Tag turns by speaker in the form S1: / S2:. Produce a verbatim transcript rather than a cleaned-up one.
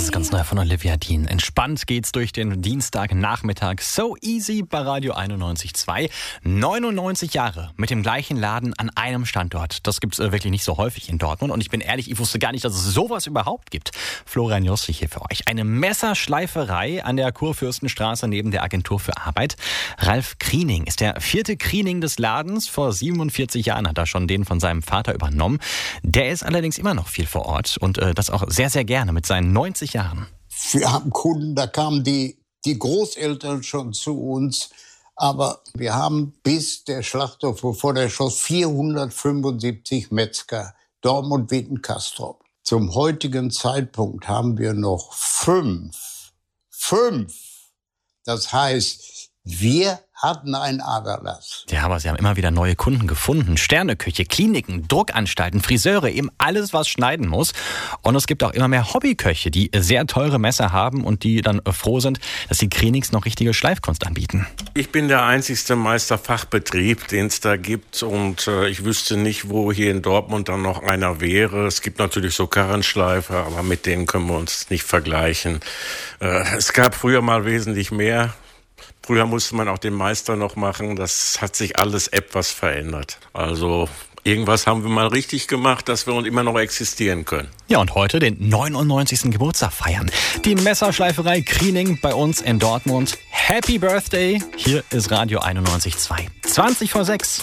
S1: ist ganz neu von Olivia Dean. Entspannt geht's durch den Dienstagnachmittag. So easy bei Radio einundneunzig Komma zwei. neunundneunzig Jahre mit dem gleichen Laden an einem Standort. Das gibt's äh, wirklich nicht so häufig in Dortmund. Und ich bin ehrlich, ich wusste gar nicht, dass es sowas überhaupt gibt. Florian Jossi hier für euch. Eine Messerschleiferei an der Kurfürstenstraße neben der Agentur für Arbeit. Ralf Kriening ist der vierte Kriening des Ladens. Vor siebenundvierzig Jahren hat er schon den von seinem Vater übernommen. Der ist allerdings immer noch viel vor Ort und äh, das auch sehr, sehr gerne mit seinen neunzig Jahren.
S2: Wir haben Kunden, da kamen die, die Großeltern schon zu uns. Aber wir haben bis der Schlachthof vor der Schloss vierhundertfünfundsiebzig Metzger, Dortmund, Witten, Castrop. Zum heutigen Zeitpunkt haben wir noch fünf. Fünf. Das heißt, wir hatten ein Aderlass.
S1: Ja, aber sie haben immer wieder neue Kunden gefunden. Sterneküche, Kliniken, Druckanstalten, Friseure, eben alles, was schneiden muss. Und es gibt auch immer mehr Hobbyköche, die sehr teure Messer haben und die dann froh sind, dass die Kreenings noch richtige Schleifkunst anbieten.
S3: Ich bin der einzigste Meisterfachbetrieb, den es da gibt. Und äh, ich wüsste nicht, wo hier in Dortmund dann noch einer wäre. Es gibt natürlich so Karrenschleifer, aber mit denen können wir uns nicht vergleichen. Äh, es gab früher mal wesentlich mehr. Früher musste man auch den Meister noch machen. Das hat sich alles etwas verändert. Also irgendwas haben wir mal richtig gemacht, dass wir uns immer noch existieren können.
S1: Ja, und heute den neunundneunzigsten Geburtstag feiern. Die Messerschleiferei Kriening bei uns in Dortmund. Happy Birthday! Hier ist Radio einundneunzig Komma zwei. zwanzig vor sechs.